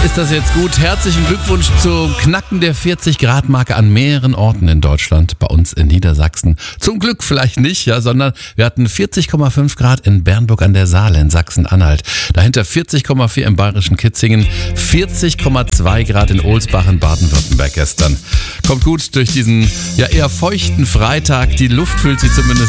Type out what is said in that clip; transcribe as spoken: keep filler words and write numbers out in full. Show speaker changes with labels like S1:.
S1: ist das jetzt gut. Herzlichen Glückwunsch zum Knacken der vierzig Grad Marke an mehreren Orten in Deutschland. Bei uns in Niedersachsen zum Glück vielleicht nicht, ja, sondern wir hatten vierzig Komma fünf Grad in Bernburg an der Saale in Sachsen-Anhalt. Dahinter vierzig Komma vier im bayerischen Kitzingen, vierzig Komma zwei Grad in Ohlsbach in Baden-Württemberg gestern. Kommt gut durch diesen ja eher feuchten Freitag. Die Luft fühlt sich zumindest